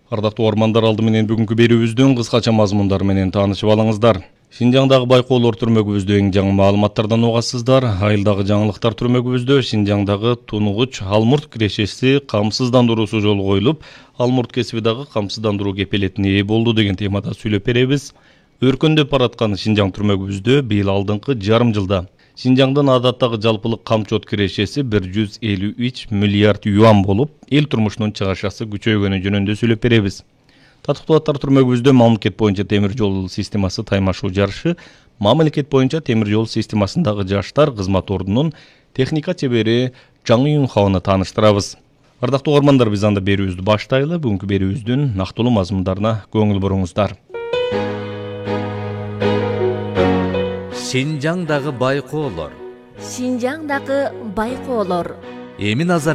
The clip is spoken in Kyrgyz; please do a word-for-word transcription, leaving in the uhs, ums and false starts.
Ардактуу угармандар, алды менен бүгүнкү берүүбүздүн кыскача мазмундары менен таанышып алыңыздар. Шинжаңдагы байкоолор түрмөгүбүздө эң жаңы маалыматтардан угасыздар. Айылдагы жаңылыктар түрмөгүбүздө Шинжаңдагы тунугуч алмурт кирешеси камсыздандыруусу жолу коюлуп, алмурт кесиби дагы камсыздандыруу кепелетине ээ болду деген темада сүйлөп беребиз. Өркөндөп бараткан Шинжаң түрмөгүбүздө быйыл алдыңкы жарым жылда Шинжаңдын адаттагы жалпылык камчот кирешеси бир жүз элүү үч миллиард юан болуп, эл турмушунун чыгашасы күчөйгөнү жөнүндө сүйлөп беребиз. Татыктуулар түрмөгүбүздө мамлекет боюнча темир жол системасы таймашуу жарышы, мамлекет боюнча темир жол системасындагы жаштар кызмат ордунун техника чебери Жаң Юнхауны тааныштырабыз. Ардактуу угармандар, биз анда берүүбүздү баштайлы. Бүгүнкү берүүбүздүн нактылуу мазмундарына көңүл буруңуздар. Шинжаңдагы байкоолор. Шинжаңдагы байкоолор. Эми назар